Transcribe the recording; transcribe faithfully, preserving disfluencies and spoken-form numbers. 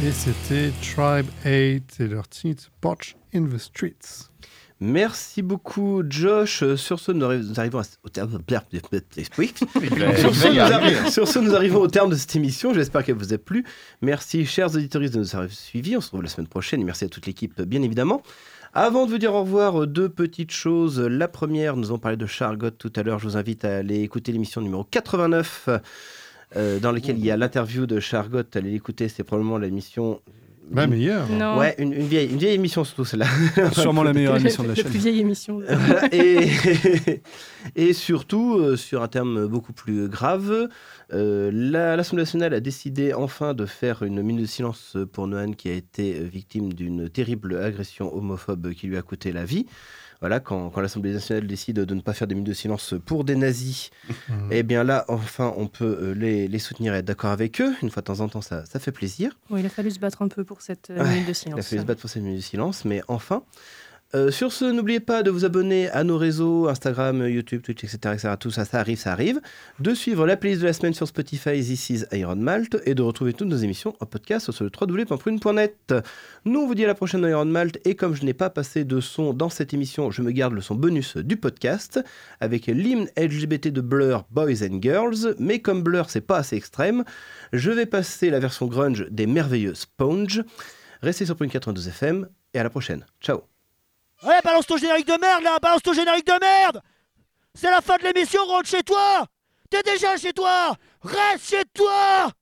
Et c'était Tribe eight et leur titre Porch in the Streets. Merci beaucoup, Josh. Sur ce, nous arrivons à... au terme. Sur ce, nous arrivons au terme de cette émission. J'espère qu'elle vous a plu. Merci, chers auditeurs, de nous avoir suivis. On se retrouve la semaine prochaine. Et merci à toute l'équipe, bien évidemment. Avant de vous dire au revoir, deux petites choses. La première, nous avons parlé de Chargotte tout à l'heure. Je vous invite à aller écouter l'émission numéro quatre-vingt-neuf, euh, dans laquelle il y a l'interview de Chargotte. Allez l'écouter, c'est probablement l'émission... La meilleure. Non. Ouais, une, une, vieille, une vieille émission surtout celle-là. Sûrement la meilleure émission de la chaîne. La plus vieille émission. et, et surtout, euh, sur un terme beaucoup plus grave, euh, la, l'Assemblée nationale a décidé enfin de faire une minute de silence pour Nohan qui a été victime d'une terrible agression homophobe qui lui a coûté la vie. Voilà, quand, quand l'Assemblée nationale décide de ne pas faire des minutes de silence pour des nazis, mmh. eh bien là, enfin, on peut les, les soutenir et être d'accord avec eux. Une fois de temps en temps, ça, ça fait plaisir. Oui, il a fallu se battre un peu pour cette euh, ouais, minute de silence. Il a fallu se battre pour cette minute de silence, mais enfin... Euh, sur ce, n'oubliez pas de vous abonner à nos réseaux, Instagram, YouTube, Twitch, et cetera, et cetera. Tout ça, ça arrive, ça arrive. De suivre la playlist de la semaine sur Spotify, This is Iron Malt, et de retrouver toutes nos émissions en podcast sur le w w w point prune point net. Nous, on vous dit à la prochaine Iron Malt, et comme je n'ai pas passé de son dans cette émission, je me garde le son bonus du podcast, avec l'hymne L G B T de Blur, Boys and Girls, mais comme Blur, c'est pas assez extrême, je vais passer la version grunge des merveilleux Sponge. Restez sur Prune quatre-vingt-douze F M, et à la prochaine. Ciao. Ouais, balance ton générique de merde là, balance ton générique de merde. C'est la fin de l'émission, rentre chez toi. T'es déjà chez toi. Reste chez toi.